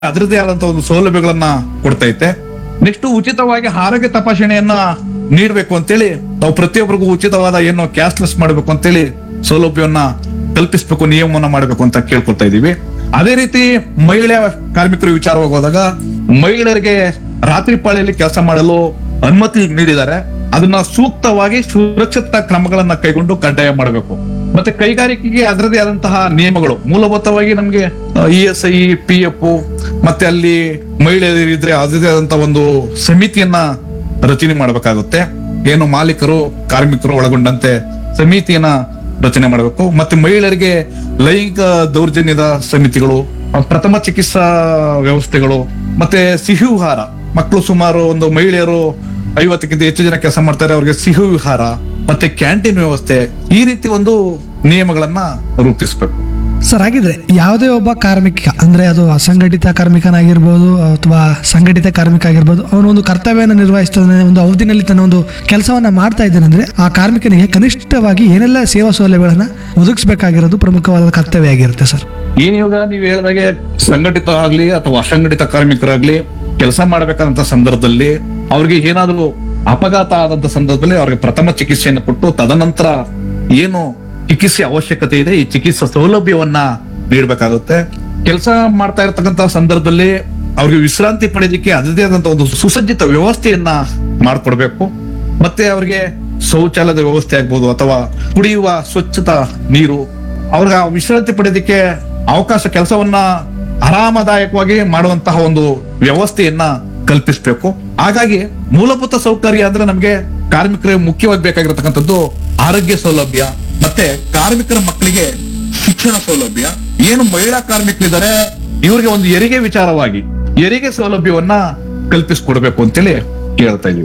ಅದರದೇ ಆದಂತಹ ಒಂದು ಸೌಲಭ್ಯಗಳನ್ನ ಕೊಡ್ತೈತೆ. ನೆಕ್ಸ್ಟ್ ಉಚಿತವಾಗಿ ಆರೋಗ್ಯ ತಪಾಸಣೆಯನ್ನ ನೀಡಬೇಕು ಅಂತೇಳಿ ನಾವು ಪ್ರತಿಯೊಬ್ಬರಿಗೂ ಉಚಿತವಾದ ಏನು ಕ್ಯಾಶ್ಲೆಸ್ ಮಾಡಬೇಕು ಅಂತೇಳಿ ಸೌಲಭ್ಯವನ್ನ ಕಲ್ಪಿಸಬೇಕು, ನಿಯಮವನ್ನ ಮಾಡಬೇಕು ಅಂತ ಕೇಳ್ಕೊಳ್ತಾ ಇದೀವಿ. ಅದೇ ರೀತಿ ಮಹಿಳಾ ಕಾರ್ಮಿಕರು ವಿಚಾರವಾಗಿ ಹೋದಾಗ ಮಹಿಳೆಯರಿಗೆ ರಾತ್ರಿ ಪಾಳಿಯಲ್ಲಿ ಕೆಲಸ ಮಾಡಲು ಅನುಮತಿ ನೀಡಿದ್ದಾರೆ. ಅದನ್ನ ಸೂಕ್ತವಾಗಿ ಸುರಕ್ಷತಾ ಕ್ರಮಗಳನ್ನ ಕೈಗೊಂಡು ಕಡ್ಡಾಯ ಮಾಡಬೇಕು. ಮತ್ತೆ ಕೈಗಾರಿಕೆಗೆ ಅದರದೇ ಆದಂತಹ ನಿಯಮಗಳು ಮೂಲಭೂತವಾಗಿ ನಮ್ಗೆ ESI, PF ಮತ್ತೆ ಅಲ್ಲಿ ಮಹಿಳೆಯರಿದ್ರೆ ಅದರದೇ ಆದಂತಹ ಒಂದು ಸಮಿತಿಯನ್ನ ರಚನೆ ಮಾಡಬೇಕಾಗುತ್ತೆ. ಏನು ಮಾಲೀಕರು ಕಾರ್ಮಿಕರು ಒಳಗೊಂಡಂತೆ ಸಮಿತಿಯನ್ನ ರಚನೆ ಮಾಡಬೇಕು. ಮತ್ತೆ ಮಹಿಳೆಯರಿಗೆ ಲೈಂಗಿಕ ದೌರ್ಜನ್ಯದ ಸಮಿತಿಗಳು, ಪ್ರಥಮ ಚಿಕಿತ್ಸಾ ವ್ಯವಸ್ಥೆಗಳು, ಮತ್ತೆ ಸಿಹಿ ವಿಹಾರ. ಮಕ್ಕಳು ಸುಮಾರು ಒಂದು ಮಹಿಳೆಯರು 50ಕ್ಕಿಂತ ಹೆಚ್ಚು ಜನ ಕೆಲಸ ಮಾಡ್ತಾರೆ, ಅವ್ರಿಗೆ ಸಿಹಿ ವಿಹಾರ ಮತ್ತೆ ಕ್ಯಾಂಟೀನ್ ವ್ಯವಸ್ಥೆ, ಈ ರೀತಿ ಒಂದು ನಿಯಮಗಳನ್ನ ರೂಪಿಸಬೇಕು. ಸರ್, ಹಾಗಿದ್ರೆ ಯಾವುದೇ ಒಬ್ಬ ಕಾರ್ಮಿಕ ಅಂದ್ರೆ ಅದು ಅಸಂಘಟಿತ ಕಾರ್ಮಿಕನಾಗಿರ್ಬೋದು ಅಥವಾ ಸಂಘಟಿತ ಕಾರ್ಮಿಕ ಆಗಿರ್ಬೋದು, ಅವನು ಒಂದು ಕರ್ತವ್ಯವನ್ನು ನಿರ್ವಹಿಸ್ತಾನೆ, ಒಂದು ಅವಧಿನಲ್ಲಿ ತನ್ನ ಒಂದು ಕೆಲಸವನ್ನ ಮಾಡ್ತಾ ಇದ್ದಾನೆ ಅಂದ್ರೆ ಆ ಕಾರ್ಮಿಕನಿಗೆ ಕನಿಷ್ಠವಾಗಿ ಏನೆಲ್ಲ ಸೇವಾ ಸೌಲಭ್ಯಗಳನ್ನ ಒದಗಿಸಬೇಕಾಗಿರೋದು ಪ್ರಮುಖವಾದ ಕರ್ತವ್ಯ ಆಗಿರುತ್ತೆ ಸರ್. ಇವಾಗ ನೀವು ಹೇಳಿದಾಗೆ ಸಂಘಟಿತ ಆಗ್ಲಿ ಅಥವಾ ಅಸಂಘಟಿತ ಕಾರ್ಮಿಕರಾಗ್ಲಿ ಕೆಲಸ ಮಾಡಬೇಕಾದಂತ ಸಂದರ್ಭದಲ್ಲಿ ಅವ್ರಿಗೆ ಏನಾದ್ರು ಅಪಘಾತ ಆದಂತ ಸಂದರ್ಭದಲ್ಲಿ ಅವ್ರಿಗೆ ಪ್ರಥಮ ಚಿಕಿತ್ಸೆಯನ್ನು ಕೊಟ್ಟು ತದನಂತರ ಏನು ಚಿಕಿತ್ಸೆ ಅವಶ್ಯಕತೆ ಇದೆ ಈ ಚಿಕಿತ್ಸಾ ಸೌಲಭ್ಯವನ್ನ ನೀಡಬೇಕಾಗುತ್ತೆ. ಕೆಲಸ ಮಾಡ್ತಾ ಇರತಕ್ಕಂತ ಸಂದರ್ಭದಲ್ಲಿ ಅವ್ರಿಗೆ ವಿಶ್ರಾಂತಿ ಪಡೆಯೋದಕ್ಕೆ ಅದರದೇ ಆದಂತ ಒಂದು ಸುಸಜ್ಜಿತ ವ್ಯವಸ್ಥೆಯನ್ನ ಮಾಡ್ಕೊಡ್ಬೇಕು. ಮತ್ತೆ ಅವ್ರಿಗೆ ಶೌಚಾಲಯದ ವ್ಯವಸ್ಥೆ ಆಗ್ಬೋದು ಅಥವಾ ಕುಡಿಯುವ ಸ್ವಚ್ಛತಾ ನೀರು, ಅವ್ರಿಗೆ ವಿಶ್ರಾಂತಿ ಪಡೆಯೋದಕ್ಕೆ ಅವಕಾಶ, ಕೆಲಸವನ್ನ ಆರಾಮದಾಯಕವಾಗಿ ಮಾಡುವಂತಹ ಒಂದು ವ್ಯವಸ್ಥೆಯನ್ನ ಕಲ್ಪಿಸಬೇಕು. ಹಾಗಾಗಿ ಮೂಲಭೂತ ಸೌಕರ್ಯ ಅಂದ್ರೆ ನಮ್ಗೆ ಕಾರ್ಮಿಕರಿಗೆ ಮುಖ್ಯವಾಗಿ ಬೇಕಾಗಿರತಕ್ಕಂಥದ್ದು ಆರೋಗ್ಯ ಸೌಲಭ್ಯ, ಮತ್ತೆ ಕಾರ್ಮಿಕರ ಮಕ್ಕಳಿಗೆ ಶಿಕ್ಷಣ ಸೌಲಭ್ಯ. ಏನು ಮಹಿಳಾ ಕಾರ್ಮಿಕರಿದ್ದಾರೆ ಇವ್ರಿಗೆ ಒಂದು ಹೆರಿಗೆ ವಿಚಾರವಾಗಿ ಹೆರಿಗೆ ಸೌಲಭ್ಯವನ್ನ ಕಲ್ಪಿಸಿಕೊಡ್ಬೇಕು ಅಂತೇಳಿ ಕೇಳ್ತಾ ಇದೀವಿ.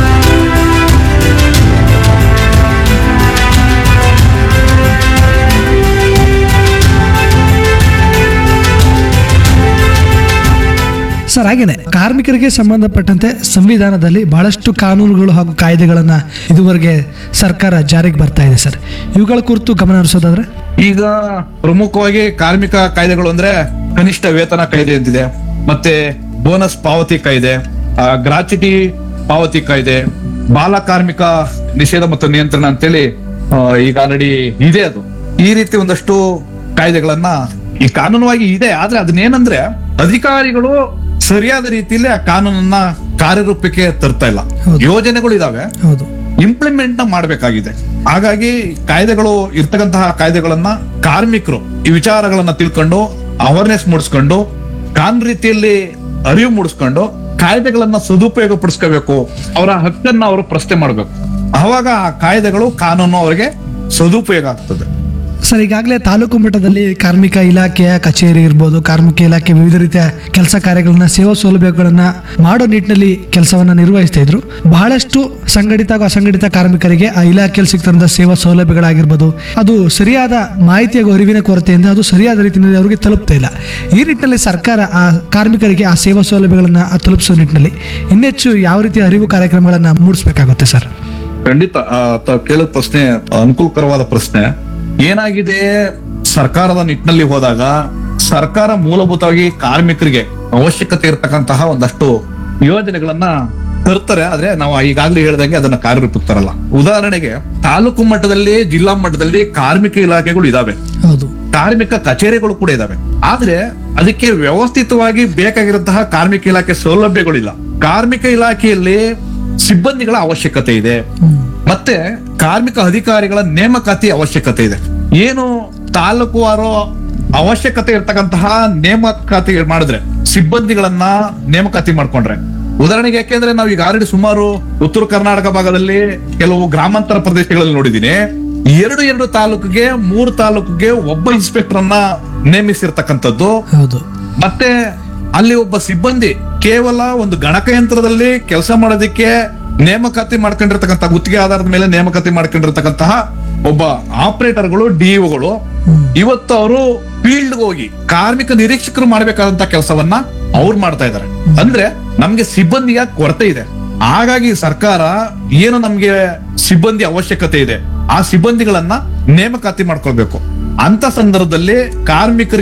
ಸರ್, ಹಾಗೇನೆ ಕಾರ್ಮಿಕರಿಗೆ ಸಂಬಂಧಪಟ್ಟಂತೆ ಸಂವಿಧಾನದಲ್ಲಿ ಬಹಳಷ್ಟು ಕಾನೂನುಗಳು ಹಾಗೂ ಕಾಯ್ದೆಗಳನ್ನ ಇದುವರೆಗೆ ಸರ್ಕಾರ ಜಾರಿಗೆ ಬರ್ತಾ ಇದೆ ಸರ್. ಇವುಗಳ ಕುರಿತು ಗಮನ ಹರಿಸೋದಾದ್ರೆ ಈಗ ಪ್ರಮುಖವಾಗಿ ಕಾರ್ಮಿಕ ಕಾಯ್ದೆಗಳು ಅಂದ್ರೆ ಕನಿಷ್ಠ ವೇತನ ಕಾಯ್ದೆ ಅಂತಿದೆ, ಮತ್ತೆ ಬೋನಸ್ ಪಾವತಿ ಕಾಯ್ದೆ, ಗ್ರಾಚ್ಯುಟಿ ಪಾವತಿ ಕಾಯ್ದೆ, ಬಾಲ ಕಾರ್ಮಿಕ ನಿಷೇಧ ಮತ್ತು ನಿಯಂತ್ರಣ ಅಂತೇಳಿ ಈಗ ಆಲ್ರೆಡಿ ಇದೆ. ಅದು ಈ ರೀತಿ ಒಂದಷ್ಟು ಕಾಯ್ದೆಗಳನ್ನ ಈ ಕಾನೂನುವಾಗಿ ಇದೆ. ಆದ್ರೆ ಅದನ್ನೇನಂದ್ರೆ ಅಧಿಕಾರಿಗಳು ಸರಿಯಾದ ರೀತಿಯಲ್ಲಿ ಆ ಕಾನೂನನ್ನ ಕಾರ್ಯರೂಪಕ್ಕೆ ತರ್ತಾ ಇಲ್ಲ. ಯೋಜನೆಗಳು ಇದಾವೆ, ಹೌದು, ಇಂಪ್ಲಿಮೆಂಟ್ ನ ಮಾಡಬೇಕಾಗಿದೆ. ಹಾಗಾಗಿ ಕಾಯ್ದೆಗಳು ಇರ್ತಕ್ಕಂತಹ ಕಾಯ್ದೆಗಳನ್ನ ಕಾರ್ಮಿಕರು ಈ ವಿಚಾರಗಳನ್ನ ತಿಳ್ಕೊಂಡು ಅವೇರ್ನೆಸ್ ಮೂಡಿಸ್ಕೊಂಡು ಕಾನೂನು ರೀತಿಯಲ್ಲಿ ಅರಿವು ಮೂಡಿಸ್ಕೊಂಡು ಕಾಯ್ದೆಗಳನ್ನ ಸದುಪಯೋಗ ಪಡಿಸ್ಕೋಬೇಕು. ಅವರ ಹಕ್ಕನ್ನ ಅವರು ಪ್ರಶ್ನೆ ಮಾಡಬೇಕು. ಅವಾಗ ಆ ಕಾಯ್ದೆಗಳು ಕಾನೂನು ಅವರಿಗೆ ಸದುಪಯೋಗ ಆಗ್ತದೆ. ಸರ್, ಈಗಾಗಲೇ ತಾಲೂಕು ಮಟ್ಟದಲ್ಲಿ ಕಾರ್ಮಿಕ ಇಲಾಖೆಯ ಕಚೇರಿ ಇರ್ಬೋದು, ಕಾರ್ಮಿಕ ಇಲಾಖೆ ವಿವಿಧ ರೀತಿಯ ಕೆಲಸ ಕಾರ್ಯಗಳನ್ನ, ಸೇವಾ ಸೌಲಭ್ಯಗಳನ್ನ ಮಾಡೋ ನಿಟ್ಟಿನಲ್ಲಿ ಕೆಲಸವನ್ನ ನಿರ್ವಹಿಸ್ತಾ ಇದ್ರು. ಬಹಳಷ್ಟು ಸಂಘಟಿತ ಹಾಗೂ ಅಸಂಘಟಿತ ಕಾರ್ಮಿಕರಿಗೆ ಆ ಇಲಾಖೆಯಲ್ಲಿ ಸಿಗ್ತಿರೋ ಸೇವಾ ಸೌಲಭ್ಯಗಳಾಗಿರ್ಬೋದು, ಅದು ಸರಿಯಾದ ಮಾಹಿತಿ ಹಾಗೂ ಅರಿವಿನ ಕೊರತೆಯಿಂದ ಅದು ಸರಿಯಾದ ರೀತಿಯಲ್ಲಿ ಅವರಿಗೆ ತಲುಪ್ತಾ ಇಲ್ಲ. ಈ ನಿಟ್ಟಿನಲ್ಲಿ ಸರ್ಕಾರ ಆ ಕಾರ್ಮಿಕರಿಗೆ ಆ ಸೇವಾ ಸೌಲಭ್ಯಗಳನ್ನ ತಲುಪಿಸೋ ನಿಟ್ಟಿನಲ್ಲಿ ಇನ್ನೆಚ್ಚು ಯಾವ ರೀತಿಯ ಅರಿವು ಕಾರ್ಯಕ್ರಮಗಳನ್ನ ಮೂಡಿಸಬೇಕಾಗುತ್ತೆ ಸರ್? ಖಂಡಿತ ಕೇಳೋ ಪ್ರಶ್ನೆ ಅನುಕೂಲಕರವಾದ ಪ್ರಶ್ನೆ. ಏನಾಗಿದೆ, ಸರ್ಕಾರದ ನಿಟ್ಟಿನಲ್ಲಿ ಹೋದಾಗ ಸರ್ಕಾರ ಮೂಲಭೂತವಾಗಿ ಕಾರ್ಮಿಕರಿಗೆ ಅವಶ್ಯಕತೆ ಇರತಕ್ಕಂತಹ ಒಂದಷ್ಟು ಯೋಜನೆಗಳನ್ನ ತರ್ತಾರೆ. ಆದ್ರೆ ನಾವು ಈಗಾಗಲೇ ಹೇಳ್ದಂಗೆ ಅದನ್ನ ಕಾರ್ಯರೂಪಕ್ಕೆ ತರಲ್ಲ. ಉದಾಹರಣೆಗೆ ತಾಲೂಕು ಮಟ್ಟದಲ್ಲಿ, ಜಿಲ್ಲಾ ಮಟ್ಟದಲ್ಲಿ ಕಾರ್ಮಿಕ ಇಲಾಖೆಗಳು ಇದಾವೆ, ಹೌದು, ಕಾರ್ಮಿಕ ಕಚೇರಿಗಳು ಕೂಡ ಇದಾವೆ. ಆದ್ರೆ ಅದಕ್ಕೆ ವ್ಯವಸ್ಥಿತವಾಗಿ ಬೇಕಾಗಿರುವಂತಹ ಕಾರ್ಮಿಕ ಇಲಾಖೆ ಸೌಲಭ್ಯಗಳಿಲ್ಲ. ಕಾರ್ಮಿಕ ಇಲಾಖೆಯಲ್ಲಿ ಸಿಬ್ಬಂದಿಗಳ ಅವಶ್ಯಕತೆ ಇದೆ, ಮತ್ತೆ ಕಾರ್ಮಿಕ ಅಧಿಕಾರಿಗಳ ನೇಮಕಾತಿ ಅವಶ್ಯಕತೆ ಇದೆ. ಏನು ತಾಲೂಕುವಾರು ಅವಶ್ಯಕತೆ ಇರ್ತಕ್ಕಂತಹ ನೇಮಕಾತಿ ಮಾಡಿದ್ರೆ, ಸಿಬ್ಬಂದಿಗಳನ್ನ ನೇಮಕಾತಿ ಮಾಡ್ಕೊಂಡ್ರೆ, ಉದಾಹರಣೆಗೆ ಯಾಕೆಂದ್ರೆ ನಾವು ಈಗ ಆಲ್ರೆಡಿ ಸುಮಾರು ಉತ್ತರ ಕರ್ನಾಟಕ ಭಾಗದಲ್ಲಿ ಕೆಲವು ಗ್ರಾಮಾಂತರ ಪ್ರದೇಶಗಳಲ್ಲಿ ನೋಡಿದೀನಿ, ಎರಡು ತಾಲೂಕಿಗೆ 3 ತಾಲೂಕಿಗೆ ಒಬ್ಬ ಇನ್ಸ್ಪೆಕ್ಟರ್ ಅನ್ನ ನೇಮಿಸಿರ್ತಕ್ಕಂಥದ್ದು. ಹೌದು, ಮತ್ತೆ ಅಲ್ಲಿ ಒಬ್ಬ ಸಿಬ್ಬಂದಿ ಕೇವಲ ಒಂದು ಗಣಕಯಂತ್ರದಲ್ಲಿ ಕೆಲಸ ಮಾಡೋದಕ್ಕೆ ನೇಮಕಾತಿ ಮಾಡ್ಕೊಂಡಿರ್ತಕ್ಕಂಥ, ಗುತ್ತಿಗೆ ಆಧಾರದ ಮೇಲೆ ನೇಮಕಾತಿ ಮಾಡ್ಕೊಂಡಿರ್ತಕ್ಕಂತಹ ಒಬ್ಬ ಆಪರೇಟರ್ಗಳು, DEOಗಳು ಇವತ್ತು ಅವರು ಫೀಲ್ಡ್ ಹೋಗಿ ಕಾರ್ಮಿಕ ನಿರೀಕ್ಷಕರು ಮಾಡಬೇಕಾದಂತ ಕೆಲಸವನ್ನ ಅವ್ರು ಮಾಡ್ತಾ ಇದ್ದಾರೆ. ಅಂದ್ರೆ ನಮ್ಗೆ ಸಿಬ್ಬಂದಿಯ ಕೊರತೆ ಇದೆ. ಹಾಗಾಗಿ ಸರ್ಕಾರ ಏನು ನಮ್ಗೆ ಸಿಬ್ಬಂದಿ ಅವಶ್ಯಕತೆ ಇದೆ ಆ ಸಿಬ್ಬಂದಿಗಳನ್ನ ನೇಮಕಾತಿ ಮಾಡ್ಕೊಳ್ಬೇಕು. ಅಂತ ಸಂದರ್ಭದಲ್ಲಿ ಕಾರ್ಮಿಕರಿಗೆ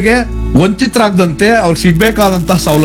ವಂಚಿತರಾಗದಂತೆ ಅವ್ರಿಗೆ ಸಿಗ್ಬೇಕಾದಂತಹ ಸೌಲಭ್ಯ